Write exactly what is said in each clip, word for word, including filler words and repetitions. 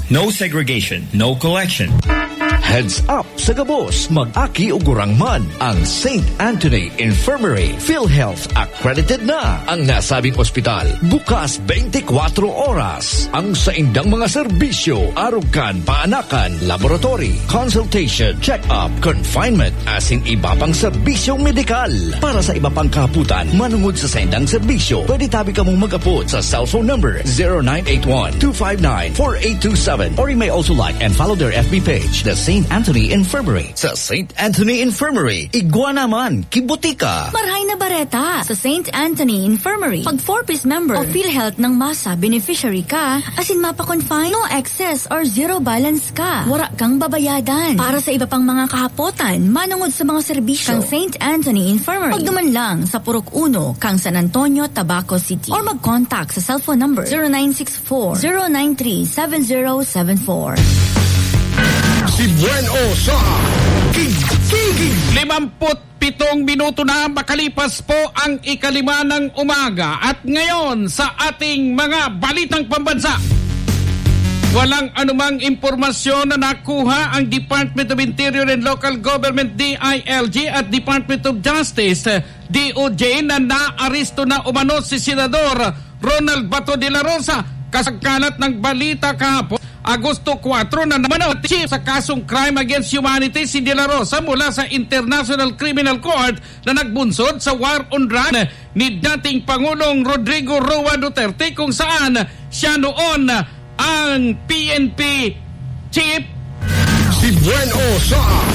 No segregation, no collection. Heads up sa gabos, mag-aki ugurang man ang Saint Anthony Infirmary. PhilHealth accredited na ang nasabing ospital. Bukas twenty-four oras. Ang sa indang mga serbisyo, arugan, paanakan, laboratory, consultation, check-up, confinement, asin iba pang serbisyong medikal. Para sa iba pang kaputan, manungod sa sendang serbisyo, pwede tabi ka mong mag-apot sa cellphone number zero nine eight one, two five nine, four eight two seven or you may also like and follow their F B page, the Saint Anthony Infirmary. Sa Saint Anthony Infirmary, igwa naman, kibutika. Marhay na bareta sa Saint Anthony Infirmary. Pag four-piece member o PhilHealth ng masa beneficiary ka, asin mapa-confine, no excess or zero balance ka. Wara kang babayadan. Para sa iba pang mga kahapotan, manungod sa mga serbisyo kang Saint Anthony Infirmary. Pagduman lang sa Purok Uno, kang San Antonio, Tabaco City. Or mag-contact sa cellphone number zero nine six four, zero nine three, seven zero seven four. Si Bueno sa Kigigig. Limamput pitong minuto na makalipas po ang ikalima ng umaga. At ngayon sa ating mga balitang pambansa, walang anumang impormasyon na nakuha ang Department of Interior and Local Government D I L G at Department of Justice D O J na naaresto na umano si Senador Ronald Bato de la Rosa. Kasagkalat ng balita kahapon, Agosto four na naman ang chief sa kasong crime against humanity si De La Rosa mula sa International Criminal Court na nagbunsod sa war on drugs ni dating Pangulong Rodrigo Roa Duterte, kung saan siya noon ang P N P chief. Si Bueno sa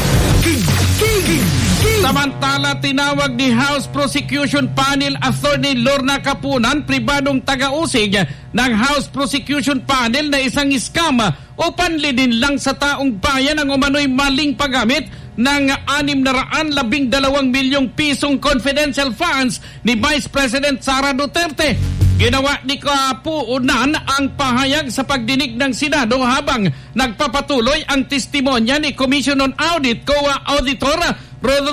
Kigigig. Samantala, tinawag ni House Prosecution Panel Attorney Lorna Capunan, pribadong taga-usig ng House Prosecution Panel, na isang scam o panlinin lang sa taong bayan ang umano'y maling paggamit ng anim na raan labing dalawang milyong pisong confidential funds ni Vice President Sara Duterte. Ginawa ni Capunan ang pahayag sa pagdinig ng Senado habang nagpapatuloy ang testimonya ni Commission on Audit, C O A Auditor Rodolfo